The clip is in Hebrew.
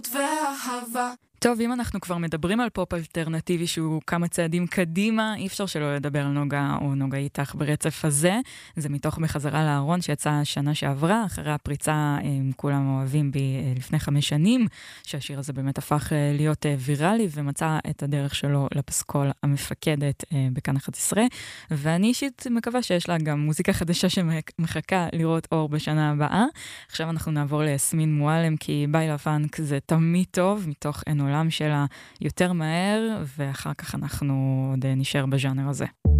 ואהבה. טוב, אם אנחנו כבר מדברים על פופ אלטרנטיבי שהוא כמה צעדים קדימה, אי אפשר שלא לדבר על נוגה או נוגה איתך ברצף הזה. זה מתוך בחזרה לארון שיצא שנה שעברה, אחרי הפריצה כולם אוהבים בי לפני 5 שנים, שהשיר הזה באמת הפך להיות ויראלי ומצא את הדרך שלו לפסקול המפקדת בכאן 11. ואני אישית מקווה שיש לה גם מוזיקה חדשה שמחכה לראות אור בשנה הבאה. עכשיו אנחנו נעבור ליסמין מועלם, כי ביי לפאנק זה תמיד טוב, מתוך אין עולם שלה יותר מהר, ואחר כך אנחנו עוד נשאר בז'אנר הזה.